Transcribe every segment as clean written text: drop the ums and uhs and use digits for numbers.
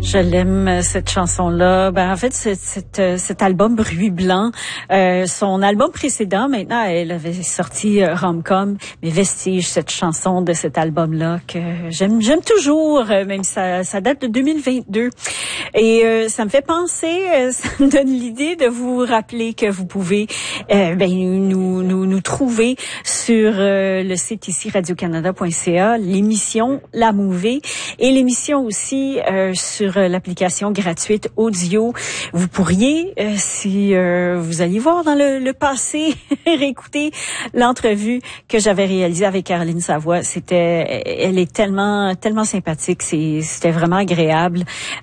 Je l'aime, cette chanson-là. En fait, cet album Bruit Blanc, son album précédent, maintenant, elle avait sorti Rom-Com, mais Vestige, cette chanson de cet album-là que j'aime toujours, même ça date de 2022. Et ça me fait penser, ça me donne l'idée de vous rappeler que vous pouvez nous trouver sur le site ici radiocanada.ca, l'émission La Mouvée et l'émission aussi sur l'application gratuite audio. Vous pourriez, si vous alliez voir dans le passé, réécouter l'entrevue que j'avais réalisée avec Caroline Savoie. Elle est tellement sympathique. C'était vraiment agréable.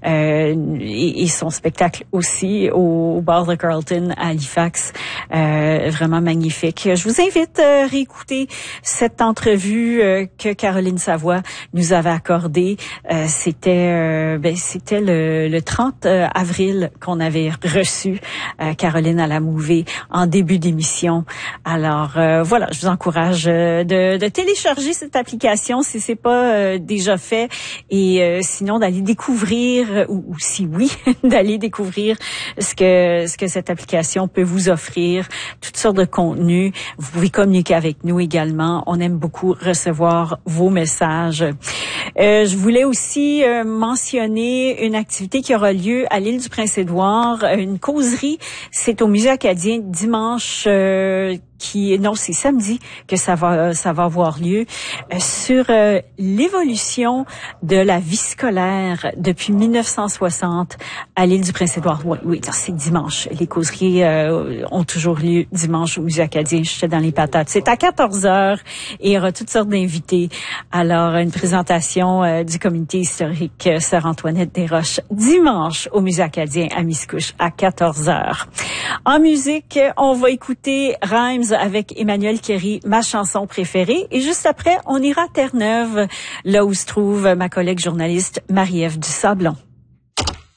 Et son spectacle aussi au bar de Carlton à Halifax, vraiment magnifique. Je vous invite à réécouter cette entrevue que Caroline Savoie nous avait accordée. C'était le 30 avril qu'on avait reçu Caroline à la Mouvée en début d'émission. Alors voilà, je vous encourage de télécharger cette application si c'est pas déjà fait et sinon d'aller découvrir ou si oui, d'aller découvrir ce que cette application peut vous offrir, toutes sortes de contenus. Vous pouvez communiquer avec nous également. On aime beaucoup recevoir vos messages. Je voulais aussi mentionner une activité qui aura lieu à l'île du Prince-Édouard, une causerie. C'est au Musée acadien dimanche c'est samedi que ça va avoir lieu sur l'évolution de la vie scolaire depuis 1960 à l'île du Prince-Édouard. Oui, c'est dimanche. Les causeries ont toujours lieu dimanche au Musée acadien. J'étais dans les patates. C'est à 14h et il y aura toutes sortes d'invités. Alors, une présentation du comité historique Sœur Antoinette Desroches dimanche au Musée acadien à Miscouche à 14h. En musique, on va écouter Rhymes avec Emmanuel Kéry, ma chanson préférée. Et juste après, on ira à Terre-Neuve, là où se trouve ma collègue journaliste Marie-Ève Dusablon.